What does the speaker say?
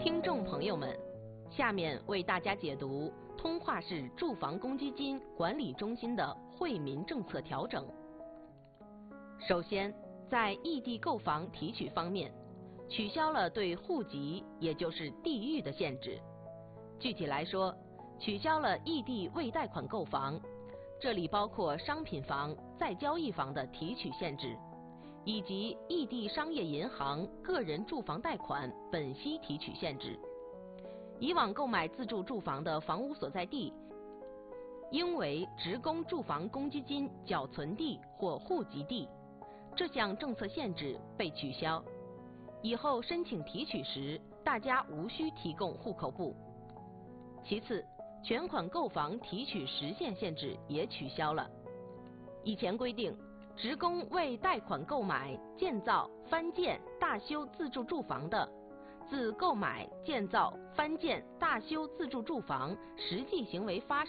听众朋友们，下面为大家解读通化市住房公积金管理中心的惠民政策调整。首先，在异地购房提取方面，取消了对户籍也就是地域的限制。具体来说，取消了异地未贷款购房，这里包括商品房、再交易房的提取限制，以及异地商业银行个人住房贷款本息提取限制。以往购买自住住房的房屋所在地应为职工住房公积金缴存地或户籍地，这项政策限制被取消。以后申请提取时，大家无需提供户口簿。其次，全款购房提取时限限制也取消了。以前规定，职工为贷款购买、建造、翻建、大修自住住房的，自购买、建造、翻建、大修自住住房实际行为发生